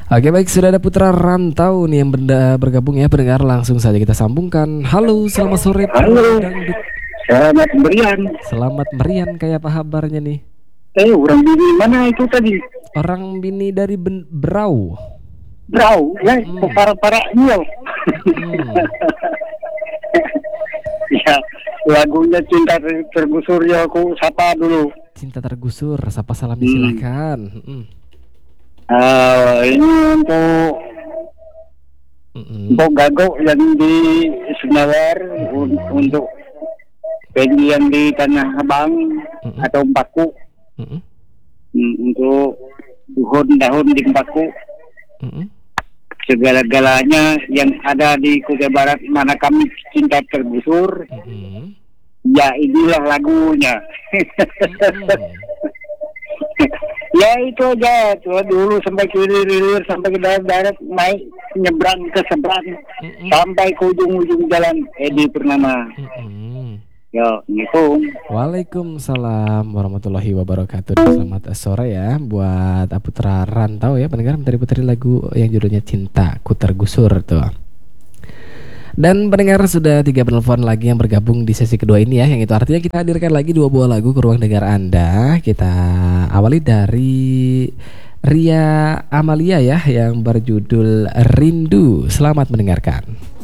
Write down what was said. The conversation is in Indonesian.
Oke baik, sudah ada Putra Rantau nih yang bergabung ya pendengar. Langsung saja kita sambungkan. Halo, selamat sore Halo, Dangdut. selamat berian. Selamat merian, kayak apa kabarnya nih? Orang bini mana itu tadi? Orang bini dari Berau. Brau, ya, para iya. Ya, lagunya Cinta Tergusur ya aku sapa dulu. Cinta Tergusur, sapa salamnya silakan. Ini untuk Gago yang di Senawar, untuk Peggy yang di Tanah Abang atau Paku, untuk Duhun di Paku, segala-galanya yang ada di Kutai Barat mana kami cinta tergusur. Ya inilah lagunya. Ya itu aja tuh, dulu sampai kiri sampai ke darat naik nyebrang ke seberang sampai ke ujung jalan Edi Purnama. Yo, gitu. Waalaikumsalam warahmatullahi wabarakatuh. Selamat sore ya buat Putra Rantau ya pendengar, putri lagu yang judulnya Cinta Ku Tergusur tuh. Dan pendengar sudah 3 penelpon lagi yang bergabung di sesi kedua ini ya. Yang itu artinya kita hadirkan lagi 2 buah lagu ke ruang dengar Anda. Kita awali dari Ria Amalia ya yang berjudul Rindu. Selamat mendengarkan.